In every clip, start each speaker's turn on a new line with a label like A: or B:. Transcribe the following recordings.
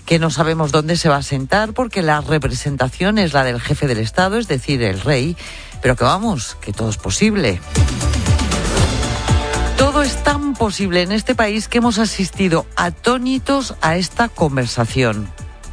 A: que no sabemos dónde se va a sentar porque la representación es la del jefe del Estado, es decir, el rey, pero que vamos, que todo es posible. Todo es tan posible en este país que hemos asistido atónitos a esta conversación.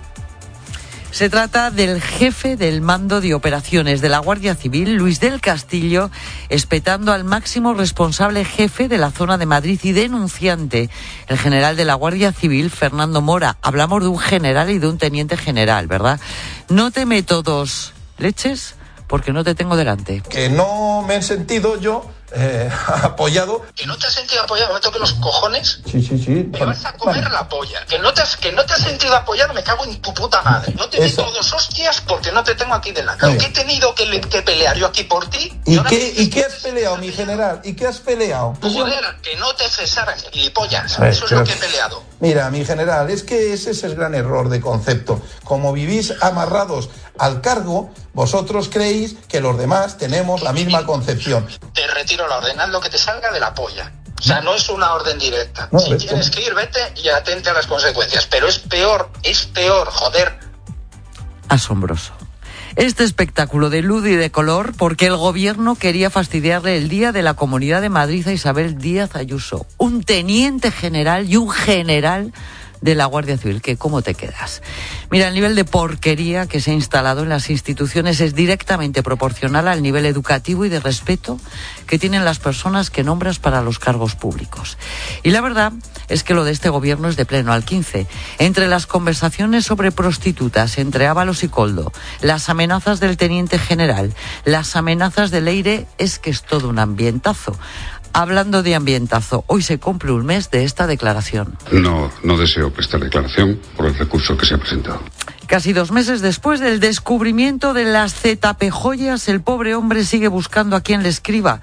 A: Se trata del jefe del mando de operaciones de la Guardia Civil, Luis del Castillo, espetando al máximo responsable jefe de la zona de Madrid y denunciante, el general de la Guardia Civil, Fernando Mora. Hablamos de un general y de un teniente general, ¿verdad? No te meto dos leches porque no te tengo delante.
B: Que no me he sentido yo apoyado.
C: ¿Que no te has sentido apoyado? ¿Me toque los cojones?
B: Sí.
C: Me vas a comer la polla. ¿Que no te has sentido apoyado? Me cago en tu puta madre. No te meto dos hostias porque no te tengo aquí delante. ¿Qué he tenido que pelear yo aquí por ti?
B: ¿Y qué has peleado, mi general? ¿Y qué has peleado?
C: Joder, que no te cesaran, gilipollas. Eso es lo que he peleado.
B: Mira, mi general, es que ese es el gran error de concepto. Como vivís amarrados al cargo, vosotros creéis que los demás tenemos la misma concepción.
C: Te retiro la orden, haz lo que te salga de la polla. O sea, no es una orden directa. No, si tienes que ir, vete y atente a las consecuencias. Pero es peor, joder.
A: Asombroso. Este espectáculo de luz y de color porque el gobierno quería fastidiarle el día de la Comunidad de Madrid a Isabel Díaz Ayuso, un teniente general y un general de la Guardia Civil. Que ¿cómo te quedas? Mira, el nivel de porquería que se ha instalado en las instituciones es directamente proporcional al nivel educativo y de respeto que tienen las personas que nombras para los cargos públicos. Y la verdad es que lo de este gobierno es de pleno al 15. Entre las conversaciones sobre prostitutas entre Ábalos y Koldo, las amenazas del teniente general, las amenazas de Leire, es que es todo un ambientazo. Hablando de ambientazo, hoy se cumple un mes de esta declaración.
D: No deseo prestar declaración por el recurso que se ha presentado.
A: Casi 2 meses después del descubrimiento de las ZP joyas, el pobre hombre sigue buscando a quien le escriba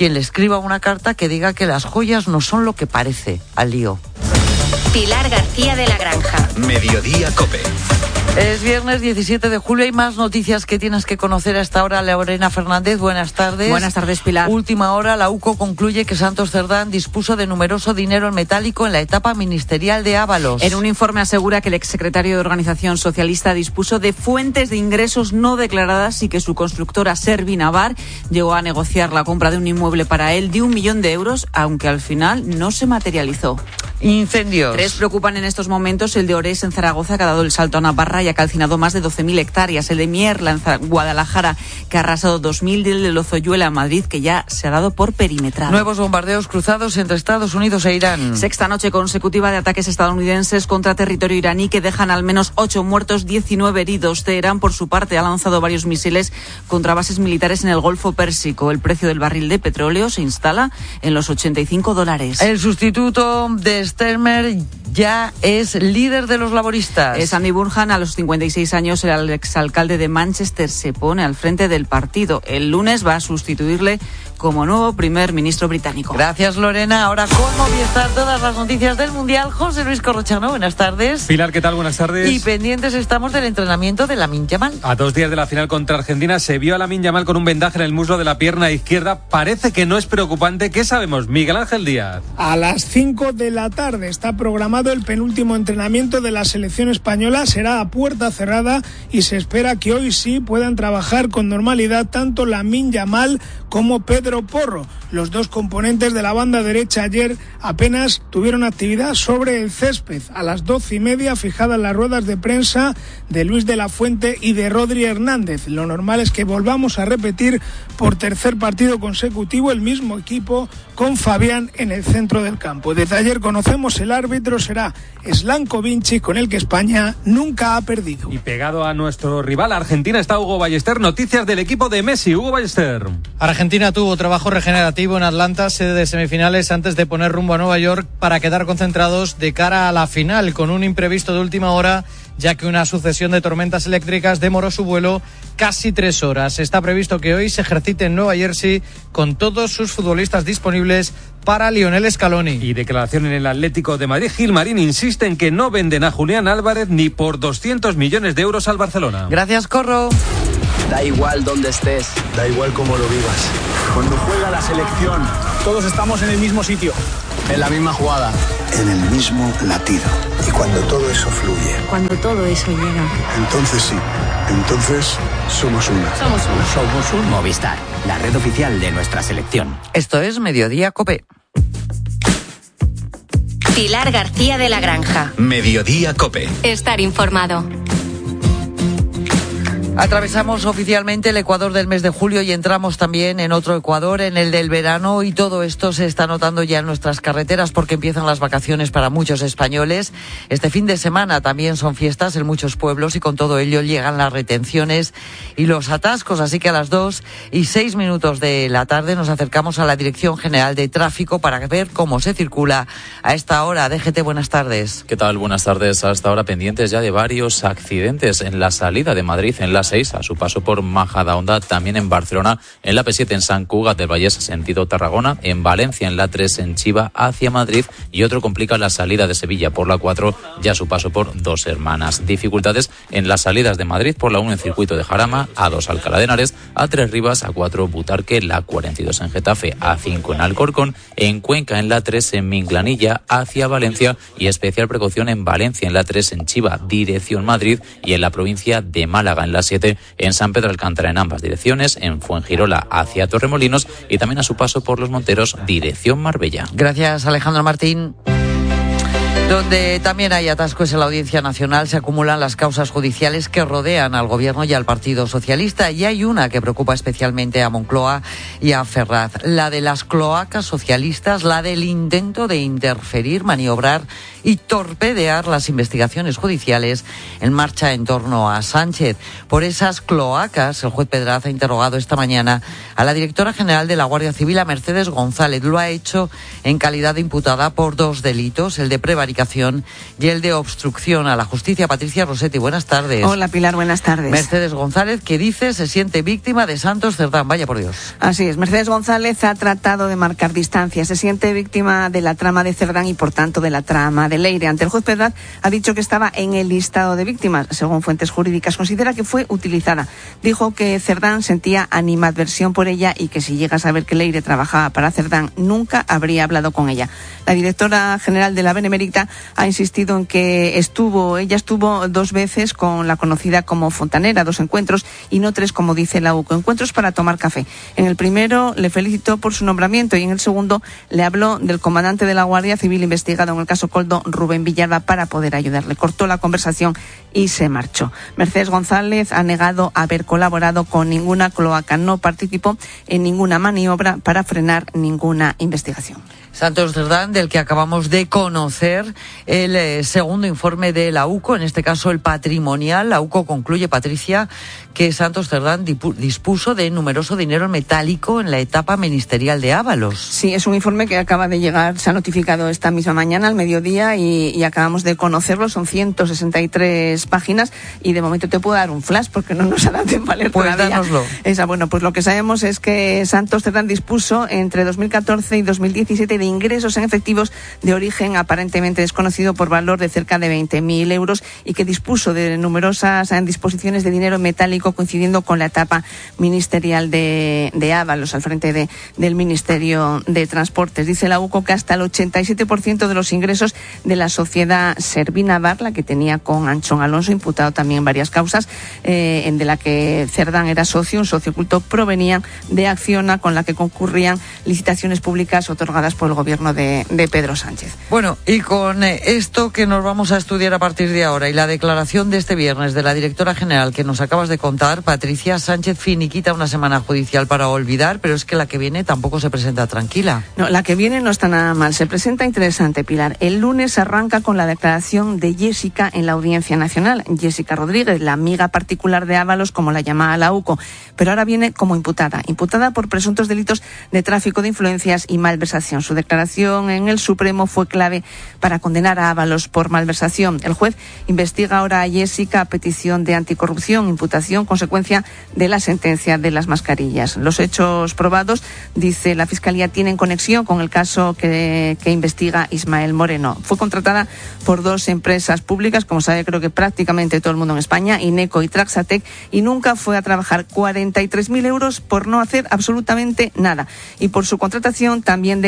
A: una carta que diga que las joyas no son lo que parece. Al lío.
E: Pilar García de la Granja.
F: Mediodía COPE.
A: Es viernes 17 de julio. Hay más noticias que tienes que conocer a esta hora. Lorena Fernández, buenas tardes.
G: Buenas tardes, Pilar.
A: Última hora, la UCO concluye que Santos Cerdán dispuso de numeroso dinero en metálico en la etapa ministerial de Ábalos.
G: En un informe asegura que el exsecretario de Organización Socialista dispuso de fuentes de ingresos no declaradas y que su constructora Servinavar llegó a negociar la compra de un inmueble para él de 1 millón de euros, aunque al final no se materializó.
A: Incendios.
G: 3 preocupan en estos momentos: el de Ores en Zaragoza, que ha dado el salto a Navarra y ha calcinado más de 12.000 hectáreas; el de Mierla en Guadalajara, que ha arrasado 2.000; y el de Lozoyuela en Madrid, que ya se ha dado por perimetrado.
A: Nuevos bombardeos cruzados entre Estados Unidos e Irán.
G: 6ª noche consecutiva de ataques estadounidenses contra territorio iraní que dejan al menos 8 muertos, 19 heridos. Teherán, por su parte, ha lanzado varios misiles contra bases militares en el Golfo Pérsico. El precio del barril de petróleo se instala en los $85.
A: El sustituto de Stemmer ya es líder de los laboristas.
G: Es Andy Burnham. A los 56 años, el exalcalde de Manchester se pone al frente del partido. El lunes va a sustituirle como nuevo primer ministro británico.
A: Gracias, Lorena. Ahora con Movistar, todas las noticias del Mundial. José Luis Corrochano, buenas tardes.
H: Pilar, ¿qué tal? Buenas tardes.
A: Y pendientes estamos del entrenamiento de Lamine Yamal.
H: A 2 días de la final contra Argentina se vio a Lamine Yamal con un vendaje en el muslo de la pierna izquierda. Parece que no es preocupante. ¿Qué sabemos? Miguel Ángel Díaz.
I: A las 5 de la tarde está programado el penúltimo entrenamiento de la selección española. Será a puerta cerrada y se espera que hoy sí puedan trabajar con normalidad tanto Lamine Yamal como Pedro Porro. Los 2 componentes de la banda derecha ayer apenas tuvieron actividad sobre el césped. A las 12:30 fijadas las ruedas de prensa de Luis de la Fuente y de Rodri Hernández. Lo normal es que volvamos a repetir por 3er partido consecutivo el mismo equipo con Fabián en el centro del campo. Desde ayer conocemos el árbitro, será Slanko Vinci, con el que España nunca ha perdido.
H: Y pegado a nuestro rival Argentina está Hugo Ballester. Noticias del equipo de Messi. Hugo Ballester.
J: Argentina tuvo trabajo regenerativo en Atlanta, sede de semifinales, antes de poner rumbo a Nueva York para quedar concentrados de cara a la final, con un imprevisto de última hora, ya que una sucesión de tormentas eléctricas demoró su vuelo casi 3 horas. Está previsto que hoy se ejercite en Nueva Jersey con todos sus futbolistas disponibles para Lionel Scaloni.
H: Y declaración en el Atlético de Madrid. Gilmarín insiste en que no venden a Julián Álvarez ni por 200 millones de euros al Barcelona.
A: Gracias, Corro.
K: Da igual dónde estés, da igual cómo lo vivas. Cuando juega la selección, todos estamos en el mismo sitio, en la misma jugada.
F: en el mismo latido. Y cuando todo eso fluye,
L: cuando todo eso llega,
F: entonces sí, entonces somos una.
M: Somos un Movistar, la red oficial de nuestra selección.
A: Esto es Mediodía COPE.
E: Pilar García de la Granja.
N: Mediodía COPE.
E: Estar informado.
A: Atravesamos oficialmente el Ecuador del mes de julio y entramos también en otro Ecuador, en el del verano, y todo esto se está notando ya en nuestras carreteras porque empiezan las vacaciones para muchos españoles. Este fin de semana también son fiestas en muchos pueblos y con todo ello llegan las retenciones y los atascos. Así que a las 2:06 de la tarde nos acercamos a la Dirección General de Tráfico para ver cómo se circula a esta hora. DGT, buenas tardes.
O: ¿Qué tal? Buenas tardes. Hasta ahora pendientes ya de varios accidentes en la salida de Madrid, en la 6, a su paso por Majadahonda, también en Barcelona, en la P7 en Sant Cugat del Vallès, sentido Tarragona, en Valencia, en la 3 en Chiva, hacia Madrid, y otro complica la salida de Sevilla por la 4, ya a su paso por Dos Hermanas. Dificultades en las salidas de Madrid por la 1 en circuito de Jarama, A2 Alcalá de Henares, A3 Rivas, A4 Butarque, la 42 en Getafe, A5 en Alcorcón, en Cuenca en la 3 en Minglanilla, hacia Valencia, y especial precaución en Valencia, en la 3 en Chiva, dirección Madrid, y en la provincia de Málaga, en la 7 en San Pedro Alcántara en ambas direcciones, en Fuengirola hacia Torremolinos y también a su paso por Los Monteros, dirección Marbella.
A: Gracias, Alejandro Martín. Donde también hay atascos en la Audiencia Nacional, se acumulan las causas judiciales que rodean al Gobierno y al Partido Socialista, y hay una que preocupa especialmente a Moncloa y a Ferraz, la de las cloacas socialistas, la del intento de interferir, maniobrar y torpedear las investigaciones judiciales en marcha en torno a Sánchez. Por esas cloacas, el juez Pedraza ha interrogado esta mañana a la directora general de la Guardia Civil, a Mercedes González. Lo ha hecho en calidad de imputada por 2 delitos, el de prevaricación y el de obstrucción a la justicia. Patricia Rossetti, buenas tardes.
P: Hola Pilar, buenas tardes.
A: Mercedes González, que dice se siente víctima de Santos Cerdán. Vaya por Dios.
P: Así es, Mercedes González ha tratado de marcar distancia. Se siente víctima de la trama de Cerdán y por tanto de la trama de Leire. Ante el juez Pedraz ha dicho que estaba en el listado de víctimas. Según fuentes jurídicas, considera que fue utilizada. Dijo que Cerdán sentía animadversión por ella y que si llega a saber que Leire trabajaba para Cerdán, nunca habría hablado con ella. La directora general de la Benemérita ha insistido en que ella estuvo 2 veces con la conocida como Fontanera, 2 encuentros y no 3 como dice la UCO, encuentros para tomar café. En el primero le felicitó por su nombramiento y en el segundo le habló del comandante de la Guardia Civil investigado en el caso Coldo, Rubén Villalba, para poder ayudarle. Cortó la conversación y se marchó. Mercedes González ha negado haber colaborado con ninguna cloaca, no participó en ninguna maniobra para frenar ninguna investigación.
A: Santos Cerdán, del que acabamos de conocer el segundo informe de la UCO, en este caso el patrimonial. La UCO concluye, Patricia, que Santos Cerdán dispuso de numeroso dinero metálico en la etapa ministerial de Ábalos.
P: Sí, es un informe que acaba de llegar, se ha notificado esta misma mañana al mediodía y acabamos de conocerlo. Son 163 páginas y de momento te puedo dar un flash porque no nos ha dado tiempo a leer
A: pues
P: todavía.
A: Dánoslo.
P: Bueno, pues lo que sabemos es que Santos Cerdán dispuso entre 2014 y 2017 de ingresos en efectivos de origen aparentemente desconocido por valor de cerca de 20.000 euros y que dispuso de numerosas disposiciones de dinero metálico coincidiendo con la etapa ministerial de Ábalos al frente del Ministerio de Transportes. Dice la UCO que hasta el 87% de los ingresos de la sociedad Servinavar, la que tenía con Anchón Alonso, imputado también en varias causas, de la que Cerdán era socio, un socio oculto, provenían de Acciona, con la que concurrían licitaciones públicas otorgadas por el gobierno de Pedro Sánchez.
A: Bueno, y con esto que nos vamos a estudiar a partir de ahora y la declaración de este viernes de la directora general que nos acabas de contar, Patricia, Sánchez finiquita una semana judicial para olvidar, pero es que la que viene tampoco se presenta tranquila.
P: No, la que viene no está nada mal, se presenta interesante, Pilar. El lunes arranca con la declaración de Jessica en la Audiencia Nacional. Jessica Rodríguez, la amiga particular de Ábalos, como la llamaba la UCO, pero ahora viene como imputada por presuntos delitos de tráfico de influencias y malversación. Su declaración en el Supremo fue clave para condenar a Ábalos por malversación. El juez investiga ahora a Jessica a petición de anticorrupción, imputación, consecuencia de la sentencia de las mascarillas. Los hechos probados, dice la Fiscalía, tienen conexión con el caso que investiga Ismael Moreno. Fue contratada por 2 empresas públicas, como sabe creo que prácticamente todo el mundo en España, Ineco y Traxatec, y nunca fue a trabajar. 43.000 euros por no hacer absolutamente nada. Y por su contratación también declaran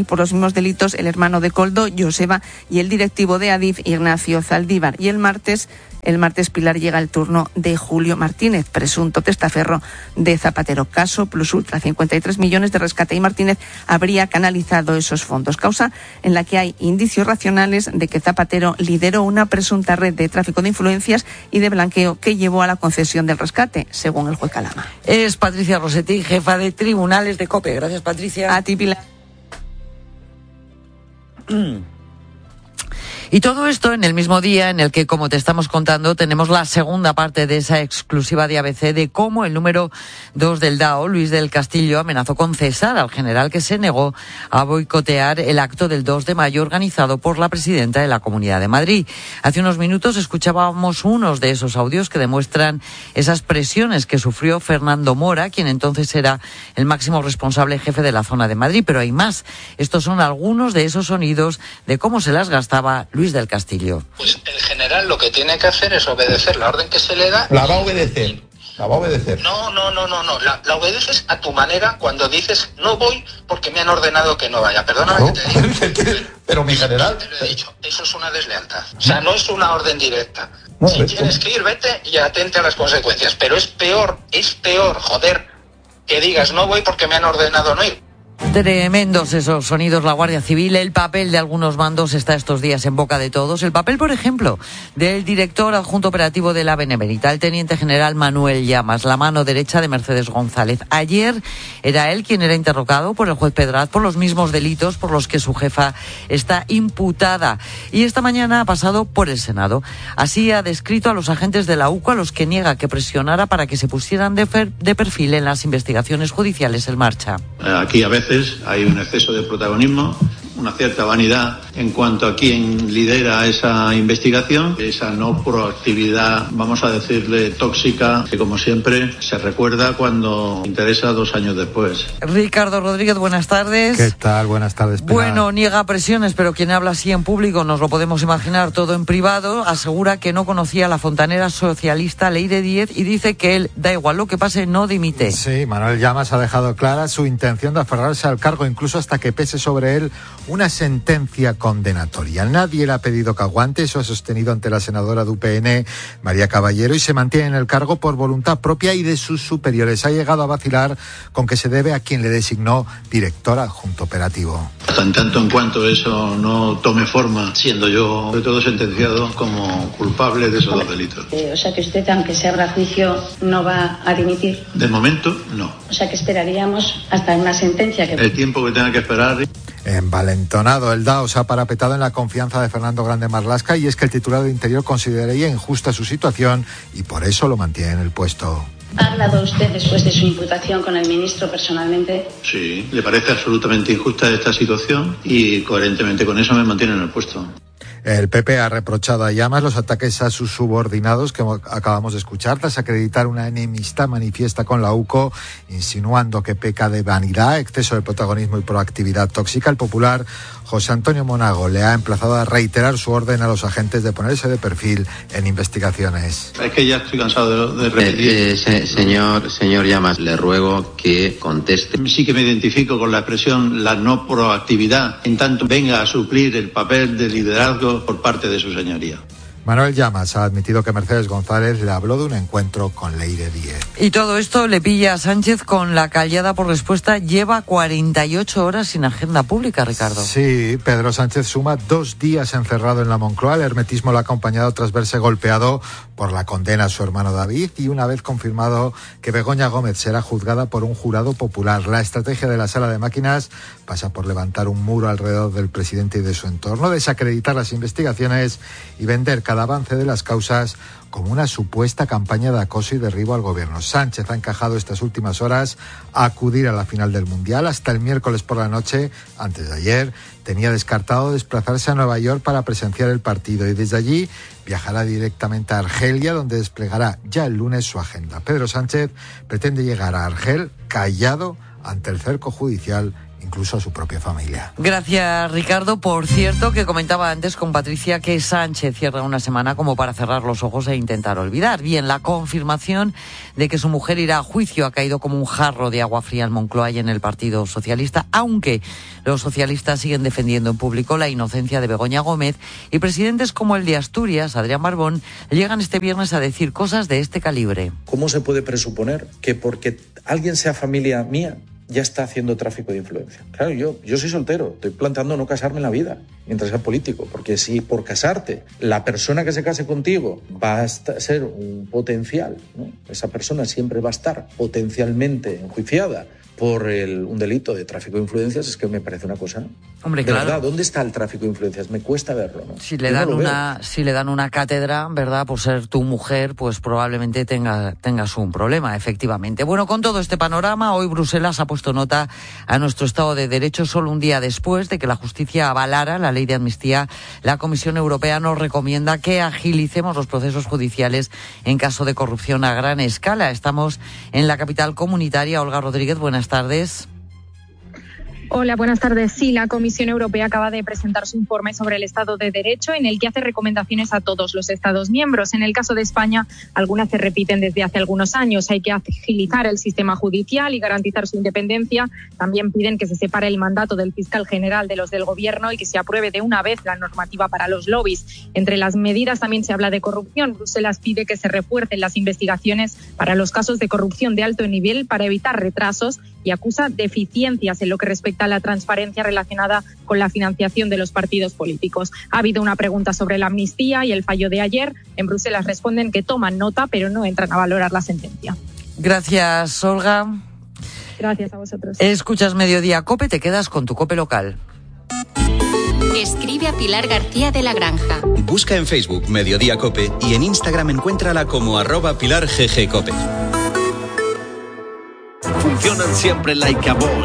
P: y por los mismos delitos el hermano de Koldo, Joseba, y el directivo de Adif, Ignacio Zaldívar. Y el martes Pilar llega el turno de Julio Martínez, presunto testaferro de Zapatero. Caso Plus Ultra, 53 millones de rescate, y Martínez habría canalizado esos fondos. Causa en la que hay indicios racionales de que Zapatero lideró una presunta red de tráfico de influencias y de blanqueo que llevó a la concesión del rescate, según el juez Calama.
A: Es Patricia Rossetti, jefa de tribunales de COPE. Gracias, Patricia.
P: A ti, Pilar.
A: Y todo esto en el mismo día en el que, como te estamos contando, tenemos la segunda parte de esa exclusiva de ABC de cómo el número 2 del DAO, Luis del Castillo, amenazó con cesar al general que se negó a boicotear el acto del 2 de mayo organizado por la presidenta de la Comunidad de Madrid. Hace unos minutos escuchábamos unos de esos audios que demuestran esas presiones que sufrió Fernando Mora, quien entonces era el máximo responsable jefe de la zona de Madrid. Pero hay más. Estos son algunos de esos sonidos de cómo se las gastaba Luis del Castillo.
C: Pues el general lo que tiene que hacer es obedecer la orden que se le da.
B: La va a obedecer.
C: No. La obedeces a tu manera cuando dices no voy porque me han ordenado que no vaya. Perdóname que te diga.
B: Pero mi general.
C: Te lo he dicho, eso es una deslealtad. O sea, no es una orden directa.
B: No,
C: si tienes que ir, vete y atente a las consecuencias. Pero es peor, joder, que digas no voy porque me han ordenado no ir.
A: Tremendos esos sonidos, la Guardia Civil. El papel de algunos mandos está estos días en boca de todos. El papel, por ejemplo, del director adjunto operativo de la Benemérita, el teniente general Manuel Llamas, la mano derecha de Mercedes González. Ayer era él quien era interrogado por el juez Pedraz por los mismos delitos por los que su jefa está imputada. Y esta mañana ha pasado por el Senado. Así ha descrito a los agentes de la UCO, a los que niega que presionara para que se pusieran de perfil en las investigaciones judiciales en marcha.
L: Aquí a veces hay un exceso de protagonismo, una cierta vanidad en cuanto a quién lidera esa investigación, esa no proactividad, vamos a decirle, tóxica, que como siempre se recuerda cuando interesa 2 años después.
A: Ricardo Rodríguez, buenas tardes.
N: ¿Qué tal? Buenas tardes, Pilar.
A: Bueno, niega presiones, pero quien habla así en público, nos lo podemos imaginar todo en privado, asegura que no conocía a la fontanera socialista Leire Díez y dice que él, da igual lo que pase, no dimite.
N: Sí, Manuel Llamas ha dejado clara su intención de aferrarse al cargo, incluso hasta que pese sobre él una sentencia condenatoria. Nadie le ha pedido que aguante, eso ha sostenido ante la senadora de UPN, María Caballero, y se mantiene en el cargo por voluntad propia y de sus superiores. Ha llegado a vacilar con que se debe a quien le designó director adjunto operativo.
L: En tanto en cuanto eso no tome forma, siendo yo sobre todo sentenciado como culpable de esos 2 delitos.
Q: O sea que usted, aunque se abra juicio, no va a dimitir.
L: De momento, no.
Q: O sea que esperaríamos hasta una sentencia que...
L: El tiempo que tenga que esperar.
N: Envalentonado, el DAO se ha parapetado en la confianza de Fernando Grande Marlaska, y es que el titular de Interior consideraría injusta su situación y por eso lo mantiene en el puesto.
Q: ¿Ha hablado usted después de su imputación con el ministro personalmente?
L: Sí, le parece absolutamente injusta esta situación y coherentemente con eso me mantiene en el puesto.
N: El PP ha reprochado a Llamas los ataques a sus subordinados que acabamos de escuchar, tras acreditar una enemistad manifiesta con la UCO, insinuando que peca de vanidad, exceso de protagonismo y proactividad tóxica. El popular José Antonio Monago le ha emplazado a reiterar su orden a los agentes de ponerse de perfil en investigaciones.
L: Es que ya estoy cansado de repetir.
R: Señor Llamas, le ruego que conteste.
L: Sí que me identifico con la expresión la no proactividad, en tanto venga a suplir el papel de liderazgo por parte de su señoría.
N: Manuel Llamas ha admitido que Mercedes González le habló de un encuentro con Leire Díez.
A: Y todo esto le pilla a Sánchez con la callada por respuesta. Lleva 48 horas sin agenda pública, Ricardo.
N: Sí, Pedro Sánchez suma 2 días encerrado en la Moncloa. El hermetismo lo ha acompañado tras verse golpeado por la condena a su hermano David, y una vez confirmado que Begoña Gómez será juzgada por un jurado popular. La estrategia de la sala de máquinas pasa por levantar un muro alrededor del presidente y de su entorno, desacreditar las investigaciones y vender cada avance de las causas como una supuesta campaña de acoso y derribo al gobierno. Sánchez ha encajado estas últimas horas a acudir a la final del Mundial. Hasta el miércoles por la noche, antes de ayer, tenía descartado desplazarse a Nueva York para presenciar el partido, y desde allí viajará directamente a Argelia, donde desplegará ya el lunes su agenda. Pedro Sánchez pretende llegar a Argel callado ante el cerco judicial incluso a su propia familia.
A: Gracias, Ricardo. Por cierto, que comentaba antes con Patricia que Sánchez cierra una semana como para cerrar los ojos e intentar olvidar. Bien, la confirmación de que su mujer irá a juicio ha caído como un jarro de agua fría en Moncloa y en el Partido Socialista, aunque los socialistas siguen defendiendo en público la inocencia de Begoña Gómez, y presidentes como el de Asturias, Adrián Barbón, llegan este viernes a decir cosas de este calibre.
S: ¿Cómo se puede presuponer que porque alguien sea familia mía ya está haciendo tráfico de influencia? Claro, yo soy soltero, estoy planteando no casarme en la vida mientras sea político, porque si por casarte la persona que se case contigo va a ser un potencial, ¿no? Esa persona siempre va a estar potencialmente enjuiciada por un delito de tráfico de influencias, es que me parece una cosa...
A: Hombre,
S: de
A: claro.
S: verdad, ¿dónde está el tráfico de influencias? Me cuesta verlo, ¿no?
A: Si le dan una cátedra, ¿verdad?, por ser tu mujer, pues probablemente tengas un problema, efectivamente. Bueno, con todo este panorama, hoy Bruselas ha puesto nota a nuestro Estado de Derecho solo un día después de que la justicia avalara la ley de amnistía. La Comisión Europea nos recomienda que agilicemos los procesos judiciales en caso de corrupción a gran escala. Estamos en la capital comunitaria. Olga Rodríguez, buenas tardes.
T: Hola, buenas tardes. Sí, la Comisión Europea acaba de presentar su informe sobre el Estado de Derecho, en el que hace recomendaciones a todos los Estados miembros. En el caso de España, algunas se repiten desde hace algunos años. Hay que agilizar el sistema judicial y garantizar su independencia. También piden que se separe el mandato del fiscal general de los del Gobierno y que se apruebe de una vez la normativa para los lobbies. Entre las medidas también se habla de corrupción. Bruselas pide que se refuercen las investigaciones para los casos de corrupción de alto nivel para evitar retrasos y acusa deficiencias en lo que respecta a la transparencia relacionada con la financiación de los partidos políticos. Ha habido una pregunta sobre la amnistía y el fallo de ayer. En Bruselas responden que toman nota, pero no entran a valorar la sentencia.
A: Gracias, Olga.
T: Gracias a vosotros.
A: Escuchas Mediodía COPE, te quedas con tu COPE local.
E: Escribe a Pilar García de la Granja.
U: Busca en Facebook Mediodía COPE y en Instagram encuéntrala como @PilarGGCope.
V: Funcionan siempre like a boss.